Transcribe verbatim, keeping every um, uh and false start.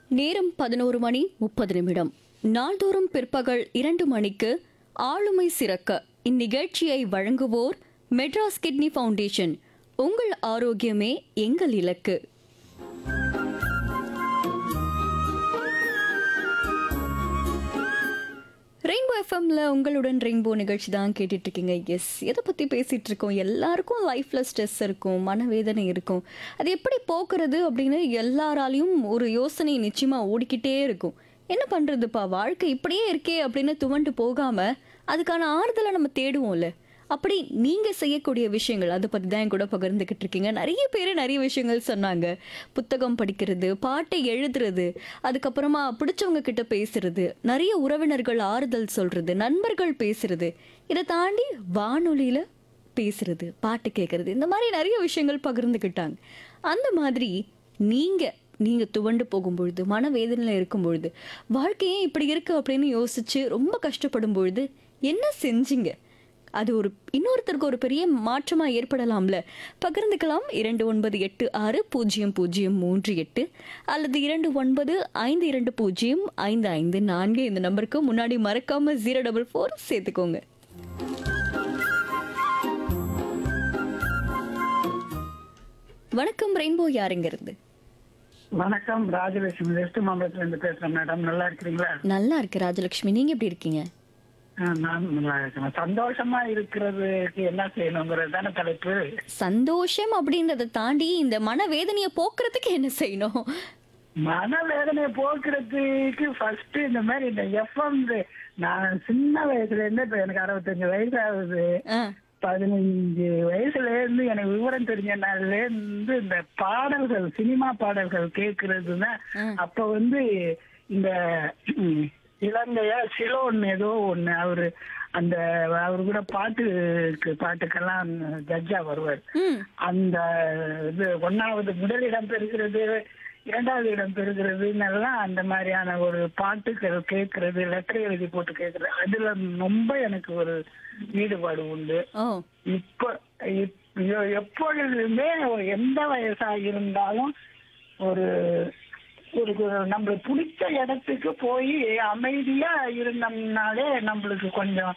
நேரம் பதினோரு மணி முப்பது நிமிடம். நாள்தோறும் பிற்பகல் இரண்டு மணிக்கு ஆளுமை சிறக்க இந்நிகழ்ச்சியை வழங்குவோர் மெட்ராஸ் கிட்னி ஃபவுண்டேஷன். உங்கள் ஆரோக்கியமே எங்கள் இலக்கு. ரெயின்போ எஃப்எம்ல உங்களுடன் ரெயின்போ நிகழ்ச்சி தான் கேட்டுட்டு இருக்கீங்க. எஸ், எதை பற்றி பேசிகிட்டு இருக்கோம்? எல்லாருக்கும் லைஃப்பில் ஸ்ட்ரெஸ் இருக்கும், மனவேதனை இருக்கும். அது எப்படி போக்குறது அப்படின்னு எல்லாராலையும் ஒரு யோசனை நிச்சயமாக ஓடிக்கிட்டே இருக்கும். என்ன பண்ணுறதுப்பா, வாழ்க்கை இப்படியே இருக்கே அப்படின்னு துவண்டு போகாமல் அதுக்கான ஆறுதலை நம்ம தேடுவோம்ல. அப்படி நீங்கள் செய்யக்கூடிய விஷயங்கள் அதை பற்றி தான் என் கூட பகிர்ந்துக்கிட்டு இருக்கீங்க. நிறைய பேர் நிறைய விஷயங்கள் சொன்னாங்க. புத்தகம் படிக்கிறது, பாட்டை எழுதுறது, அதுக்கப்புறமா பிடிச்சவங்க கிட்ட பேசுறது, நிறைய உறவினர்கள் ஆறுதல் சொல்றது, நண்பர்கள் பேசுறது, இதை தாண்டி வானொலியில் பேசுறது, பாட்டு கேட்கறது, இந்த மாதிரி நிறைய விஷயங்கள் பகிர்ந்துக்கிட்டாங்க. அந்த மாதிரி நீங்கள் நீங்கள் துவண்டு போகும்பொழுது, மனவேதனையில் இருக்கும் பொழுது, வாழ்க்கையே இப்படி இருக்கு அப்படின்னு யோசிச்சு ரொம்ப கஷ்டப்படும் பொழுது என்ன செஞ்சீங்க? அது ஒரு இன்னொருத்தருக்கு ஒரு பெரிய மாற்றமாக ஏற்படலாம்ல. பகிர்ந்துக்கலாம். இரண்டு ஒன்பது எட்டு ஆறு பூஜ்ஜியம் பூஜ்ஜியம் மூன்று எட்டு அல்லது இரண்டு ஒன்பது ஐந்து இரண்டு பூஜ்ஜியம் ஐந்து ஐந்து நான்கு இந்த நம்பருக்கு முன்னாடி மறக்காம ஜீரோ டபுள் ஃபோர் சேர்த்துக்கோங்க. வணக்கம் ரெயின்போ, யாருங்கிறது? வணக்கம், ராஜலட்சுமி வெஸ்ட் மாம்பலத்துல இருந்து பேசுறேன் மேடம். நல்லா இருக்கிறீங்களா? நல்லா இருக்கு ராஜலட்சுமி, நீங்க எப்படி இருக்கீங்க? ஆ, நான் நல்லா இருக்கேன். சந்தோஷமா இருக்கிறதுக்கு என்ன செய்யணுங்கிறது தானே தலைப்பு. சந்தோஷம் அப்படின்றத தாண்டி இந்த மனவேதனையை போக்குறதுக்கு என்ன செய்யணும்? மனவேதனையை போக்குறதுக்கு ஃபர்ஸ்ட் இந்த மாதிரி இந்த எஃப்எம், நான் சின்ன வயசுல இருந்து இப்ப எனக்கு அறுபத்தஞ்சு வயசு ஆகுது. ஆ, பதினஞ்சு வயசுல இருந்து எனக்கு விவரம் தெரிஞ்ச நாள்ல இருந்து இந்த பாடல்கள், சினிமா பாடல்கள் கேட்கறதுன்னா அப்ப வந்து இந்த ம், இலங்கையா சிலோன் ஏதோ ஒண்ணு, அவரு அந்த அவரு கூட பாட்டுக்கு பாட்டுக்கெல்லாம் ஜட்ஜா வருவார். ம், அந்த இது ஒன்னாவது முதலிடம் பெறுகிறது, இரண்டாவது இடம் பெறுகிறதுன்னு எல்லாம் அந்த மாதிரியான ஒரு பாட்டுகள் கேட்கறது, லெட்டர் எழுதி போட்டு கேட்கறது, அதுல ரொம்ப எனக்கு ஒரு ஈடுபாடு உண்டு. ஓ, இப்ப இப்- எப்பொழுதுமே எந்த வயசா இருந்தாலும் ஒரு ஒரு நம்மளுக்கு பிடிச்ச இடத்துக்கு போய் அமைதியா இருந்தோம்னாலே நம்மளுக்கு கொஞ்சம்